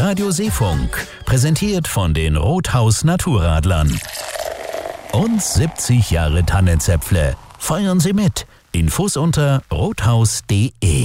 Radio Seefunk, präsentiert von den Rothaus Naturradlern. Und 70 Jahre Tannenzäpfle. Feiern Sie mit. Infos unter rothaus.de